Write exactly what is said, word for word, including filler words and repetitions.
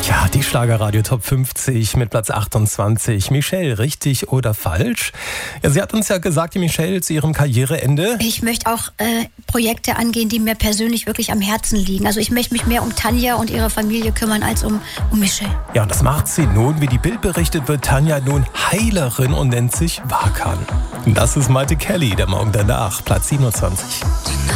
Ja, die Schlagerradio Top fünfzig mit Platz achtundzwanzig. Michelle, richtig oder falsch? Ja, sie hat uns ja gesagt, die Michelle zu ihrem Karriereende. Ich möchte auch äh, Projekte angehen, die mir persönlich wirklich am Herzen liegen. Also ich möchte mich mehr um Tanja und ihre Familie kümmern als um, um Michelle. Ja, und das macht sie nun. Wie die Bild berichtet, wird Tanja nun Heilerin und nennt sich Wakan. Das ist Maite Kelly, der Morgen danach, Platz siebenundzwanzig.